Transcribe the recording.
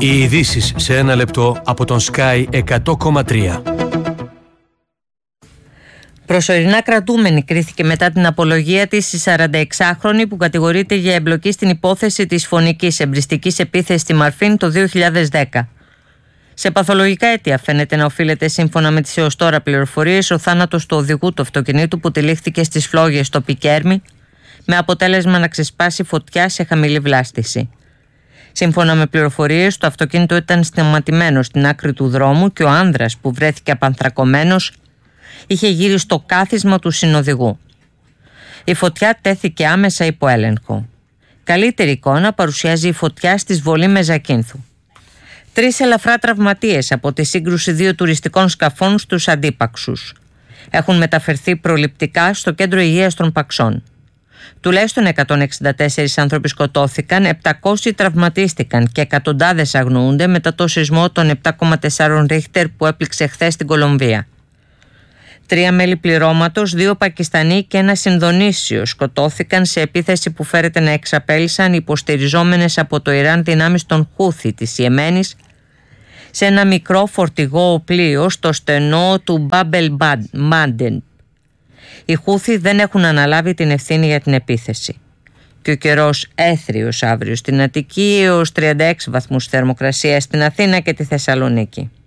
Οι ειδήσεις σε ένα λεπτό από τον Sky 100,3. Προσωρινά κρατούμενη κρίθηκε μετά την απολογία της η 46χρονη που κατηγορείται για εμπλοκή στην υπόθεση της φωνικής εμπριστικής επίθεσης στη Μαρφίν το 2010. Σε παθολογικά αίτια φαίνεται να οφείλεται, σύμφωνα με τις έως τώρα πληροφορίες, ο θάνατος του οδηγού του αυτοκινήτου που τυλίχθηκε στις φλόγες στο Πικέρμι, με αποτέλεσμα να ξεσπάσει φωτιά σε χαμηλή βλάστηση. Σύμφωνα με πληροφορίες, το αυτοκίνητο ήταν σταματημένο στην άκρη του δρόμου και ο άνδρας που βρέθηκε απανθρακωμένος είχε γύρει στο κάθισμα του συνοδηγού. Η φωτιά τέθηκε άμεσα υπό έλεγχο. Καλύτερη εικόνα παρουσιάζει η φωτιά στη Σβολή Μεζακίνθου. 3 ελαφρά τραυματίες από τη σύγκρουση 2 τουριστικών σκαφών στους Αντίπαξους έχουν μεταφερθεί προληπτικά στο κέντρο υγείας των Παξών. Τουλάχιστον 164 άνθρωποι σκοτώθηκαν, 700 τραυματίστηκαν και εκατοντάδες αγνοούνται μετά το σεισμό των 7,4 Ρίχτερ που έπληξε χθες στην Κολομβία. 3 μέλη πληρώματος, 2 Πακιστανοί και 1 Ινδονήσιος σκοτώθηκαν σε επίθεση που φέρεται να εξαπέλυσαν υποστηριζόμενες από το Ιράν δυνάμεις των Χούθι της Ιεμένης σε ένα μικρό φορτηγό πλοίο στο στενό του Μπάμπελ Μάντεν. Οι Χούθι δεν έχουν αναλάβει την ευθύνη για την επίθεση. Και ο καιρός έθριος αύριο στην Αττική έως 36 βαθμούς θερμοκρασία στην Αθήνα και τη Θεσσαλονίκη.